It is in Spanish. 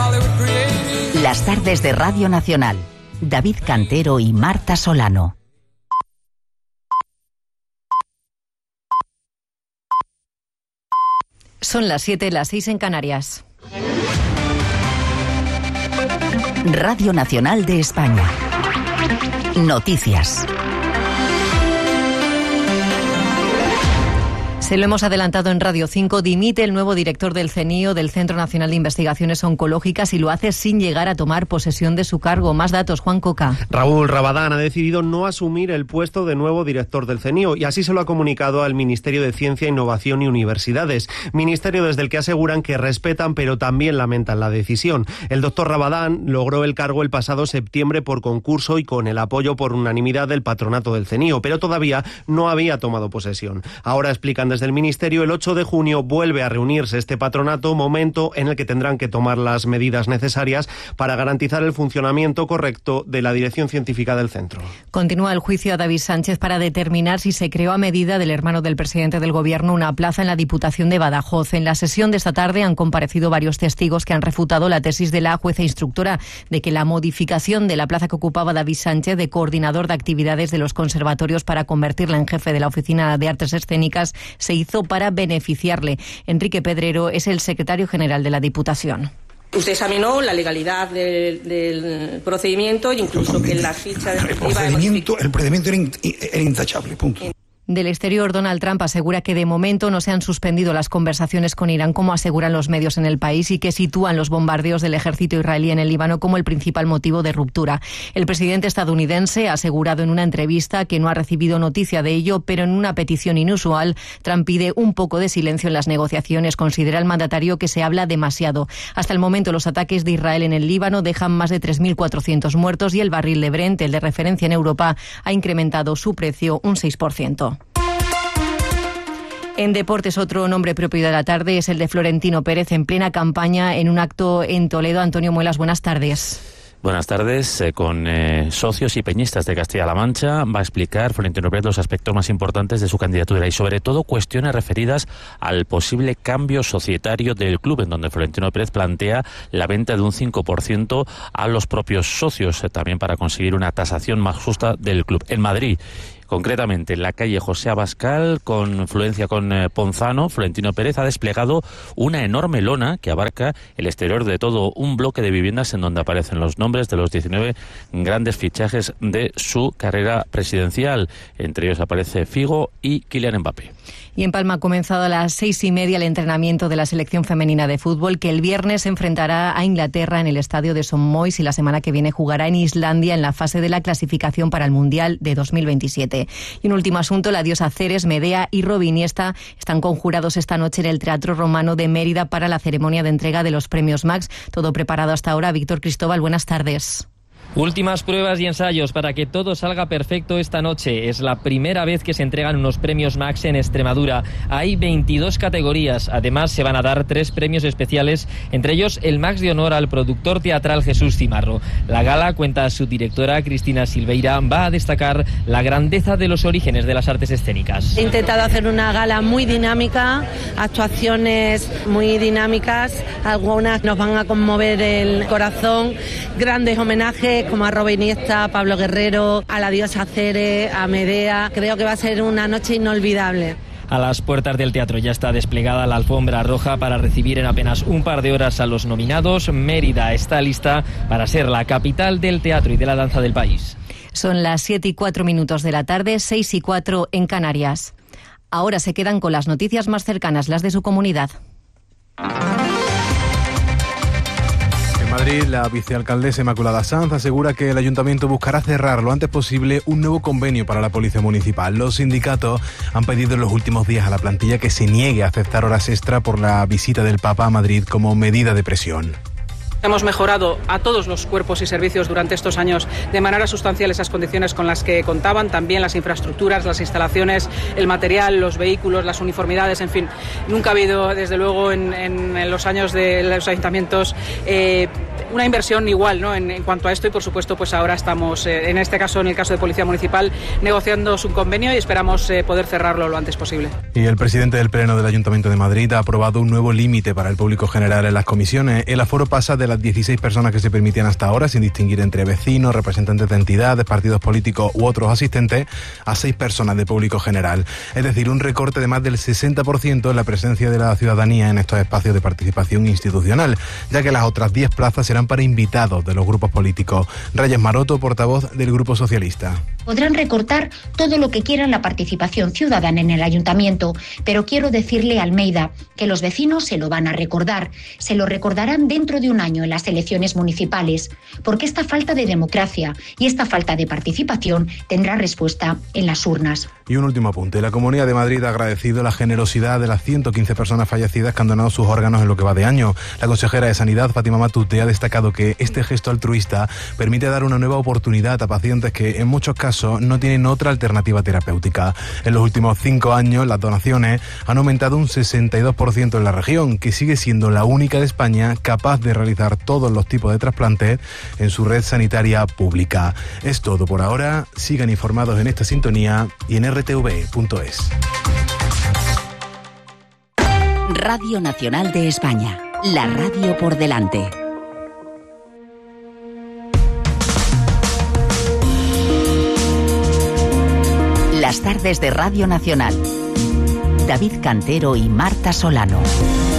Las tardes de Radio Nacional. David Cantero y Marta Solano. Son las 7, las 6 en Canarias. Radio Nacional de España. Noticias. Se lo hemos adelantado en Radio 5, dimite el nuevo director del CNIO, del Centro Nacional de Investigaciones Oncológicas, y lo hace sin llegar a tomar posesión de su cargo. Más datos, Juan Coca. Raúl Rabadán ha decidido no asumir el puesto de nuevo director del CNIO y así se lo ha comunicado al Ministerio de Ciencia, Innovación y Universidades. Ministerio desde el que aseguran que respetan pero también lamentan la decisión. El doctor Rabadán logró el cargo el pasado septiembre por concurso y con el apoyo por unanimidad del patronato del CNIO, pero todavía no había tomado posesión. Ahora explican desde el Ministerio, el 8 de junio vuelve a reunirse este patronato, momento en el que tendrán que tomar las medidas necesarias para garantizar el funcionamiento correcto de la dirección científica del centro. Continúa el juicio a David Sánchez para determinar si se creó a medida del hermano del presidente del Gobierno una plaza en la Diputación de Badajoz. En la sesión de esta tarde han comparecido varios testigos que han refutado la tesis de la jueza instructora de que la modificación de la plaza que ocupaba David Sánchez de coordinador de actividades de los conservatorios para convertirla en jefe de la Oficina de Artes Escénicas se hizo para beneficiarle. Enrique Pedrero es el secretario general de la Diputación. Usted examinó la legalidad del procedimiento e incluso que la ficha de el procedimiento era intachable, punto. Del exterior, Donald Trump asegura que de momento no se han suspendido las conversaciones con Irán, como aseguran los medios en el país, y que sitúan los bombardeos del ejército israelí en el Líbano como el principal motivo de ruptura. El presidente estadounidense ha asegurado en una entrevista que no ha recibido noticia de ello, pero en una petición inusual, Trump pide un poco de silencio en las negociaciones. Considera el mandatario que se habla demasiado. Hasta el momento, los ataques de Israel en el Líbano dejan más de 3.400 muertos y el barril de Brent, el de referencia en Europa, ha incrementado su precio un 6%. En deportes, otro nombre propio de la tarde es el de Florentino Pérez, en plena campaña en un acto en Toledo. Antonio Muelas, buenas tardes. Buenas tardes. Con socios y peñistas de Castilla-La Mancha va a explicar Florentino Pérez los aspectos más importantes de su candidatura y sobre todo cuestiones referidas al posible cambio societario del club, en donde Florentino Pérez plantea la venta de un 5% a los propios socios, también para conseguir una tasación más justa del club. En Madrid, concretamente en la calle José Abascal, con fluencia con Ponzano, Florentino Pérez ha desplegado una enorme lona que abarca el exterior de todo un bloque de viviendas en donde aparecen los nombres de los 19 grandes fichajes de su carrera presidencial. Entre ellos aparece Figo y Kylian Mbappé. Y en Palma ha comenzado a las 6:30 el entrenamiento de la selección femenina de fútbol, que el viernes se enfrentará a Inglaterra en el estadio de St. Mois y la semana que viene jugará en Islandia en la fase de la clasificación para el Mundial de 2027. Y un último asunto, la diosa Ceres, Medea y Robiniesta están conjurados esta noche en el Teatro Romano de Mérida para la ceremonia de entrega de los premios Max. Todo preparado hasta ahora. Víctor Cristóbal, buenas tardes. Últimas pruebas y ensayos para que todo salga perfecto esta noche. Es la primera vez que se entregan unos premios Max en Extremadura. Hay 22 categorías. Además, se van a dar 3 premios especiales, entre ellos el Max de honor al productor teatral Jesús Cimarro. La gala, cuenta su directora Cristina Silveira, va a destacar la grandeza de los orígenes de las artes escénicas. He intentado hacer una gala muy dinámica, actuaciones muy dinámicas. Algunas nos van a conmover el corazón. Grandes homenajes como a Robiniesta, a Pablo Guerrero, a la diosa Ceres, a Medea. Creo que va a ser una noche inolvidable. A las puertas del teatro ya está desplegada la alfombra roja para recibir en apenas un par de horas a los nominados. Mérida está lista para ser la capital del teatro y de la danza del país. Son las 7:04 de la tarde, 6:04 en Canarias. Ahora se quedan con las noticias más cercanas, las de su comunidad. En Madrid, la vicealcaldesa Inmaculada Sanz asegura que el ayuntamiento buscará cerrar lo antes posible un nuevo convenio para la policía municipal. Los sindicatos han pedido en los últimos días a la plantilla que se niegue a aceptar horas extra por la visita del Papa a Madrid como medida de presión. Hemos mejorado a todos los cuerpos y servicios durante estos años de manera sustancial esas condiciones con las que contaban, también las infraestructuras, las instalaciones, el material, los vehículos, las uniformidades, en fin. Nunca ha habido, desde luego, en los años de los ayuntamientos una inversión igual, ¿no? En cuanto a esto, y por supuesto pues ahora estamos, en este caso, en el caso de Policía Municipal, negociando su convenio y esperamos poder cerrarlo lo antes posible. Y el presidente del Pleno del Ayuntamiento de Madrid ha aprobado un nuevo límite para el público general en las comisiones. El aforo pasa de la las 16 personas que se permitían hasta ahora, sin distinguir entre vecinos, representantes de entidades, partidos políticos u otros asistentes, a 6 personas de público general. Es decir, un recorte de más del 60% en la presencia de la ciudadanía en estos espacios de participación institucional, ya que las otras 10 plazas serán para invitados de los grupos políticos. Reyes Maroto, portavoz del Grupo Socialista. Podrán recortar todo lo que quieran la participación ciudadana en el ayuntamiento, pero quiero decirle a Almeida que los vecinos se lo van a recordar. Se lo recordarán dentro de un año en las elecciones municipales, porque esta falta de democracia y esta falta de participación tendrá respuesta en las urnas. Y un último apunte. La Comunidad de Madrid ha agradecido la generosidad de las 115 personas fallecidas que han donado sus órganos en lo que va de año. La consejera de Sanidad, Fátima Matute, ha destacado que este gesto altruista permite dar una nueva oportunidad a pacientes que en muchos casos no tienen otra alternativa terapéutica. En los últimos 5 años, las donaciones han aumentado un 62% en la región, que sigue siendo la única de España capaz de realizar todos los tipos de trasplantes en su red sanitaria pública. Es todo por ahora. Sigan informados en esta sintonía y en rtv.es. Radio Nacional de España, la radio por delante. Las tardes de Radio Nacional. David Cantero y Marta Solano.